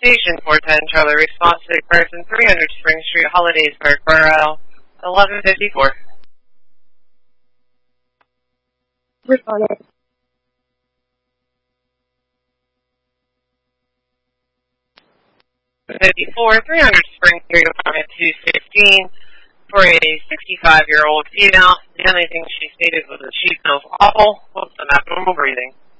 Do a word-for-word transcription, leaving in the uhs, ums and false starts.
Station four ten, Charlie, response to the person, three hundred Spring Street, Hollidaysburg, Borough, eleven fifty-four. Responded. fifty-four, three hundred Spring Street, apartment two sixteen, for a sixty-five-year-old female. The only thing she stated was that she feels awful with some abnormal breathing.